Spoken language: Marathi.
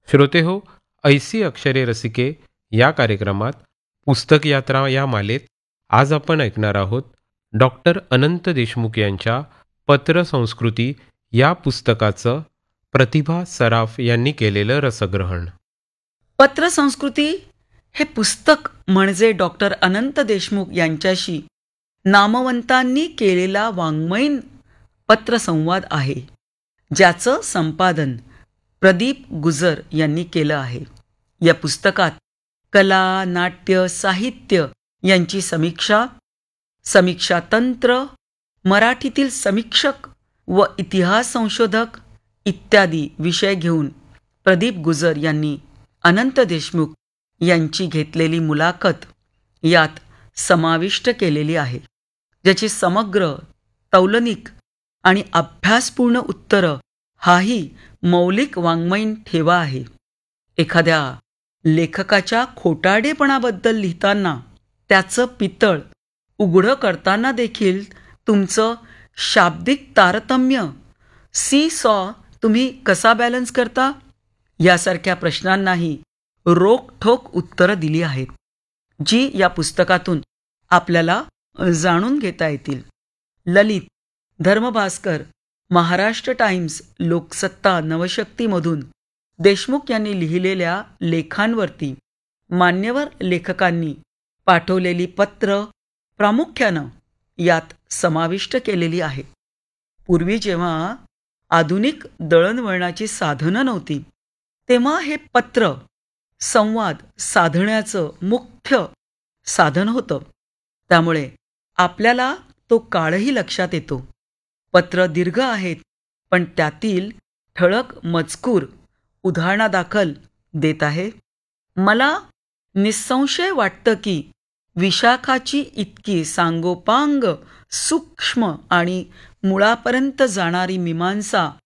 श्रोतेहो, ऐसी अक्षरे रसिके या कार्यक्रमात पुस्तक यात्रा या मालेत आज आपण ऐकणार आहोत डॉक्टर अनंत देशमुख यांच्या पत्र संस्कृती या पुस्तकाचं प्रतिभा सराफ यांनी केलेलं रसग्रहण. पत्र संस्कृती हे पुस्तक म्हणजे डॉक्टर अनंत देशमुख यांच्याशी नामवंतांनी केलेला वाङ्मयीन पत्रसंवाद आहे, ज्याचं संपादन प्रदीप गुजर यांनी केलं आहे. या पुस्तकात कला, नाट्य, साहित्य यांची समीक्षा तंत्र, मराठीतील समीक्षक व इतिहास संशोधक इत्यादी विषय घेऊन प्रदीप गुजर यांनी अनंत देशमुख यांची घेतलेली मुलाखत यात समाविष्ट केलेली आहे, ज्याची समग्र, तौलनिक आणि अभ्यासपूर्ण उत्तरं हाही मौलिक वाङ्मयीन ठेवा आहे. एखाद्या लेखकाच्या खोटारडेपणाबद्दल लिहिताना त्याचं पितळ उघडं करताना देखील तुमचं शाब्दिक तारतम्य सी-सॉ तुम्ही कसा बॅलन्स करता, यासारख्या प्रश्नांनाही रोखठोक उत्तरं दिली आहेत, जी या पुस्तकातून आपल्याला जाणून घेता येतील. ललित, धर्मभास्कर, महाराष्ट्र टाइम्स, लोकसत्ता, नवशक्तीमधून देशमुख यांनी लिहिलेल्या लेखांवरती मान्यवर लेखकांनी पाठवलेली पत्र प्रामुख्यानं यात समाविष्ट केलेली आहेत. पूर्वी जेव्हा आधुनिक दळणवळणाची साधनं नव्हती, तेव्हा हे पत्र संवाद साधण्याचं मुख्य साधन होतं. त्यामुळे आपल्याला तो काळही लक्षात येतो. पत्र दीर्घ आहेत, पण त्यातील ठळक मजकूर उदाहरणादाखल देत आहे. मला निसंशय वाटतं की विशाखाची इतकी सांगोपांग, सूक्ष्म आणि मुळापर्यंत जाणारी मीमांसा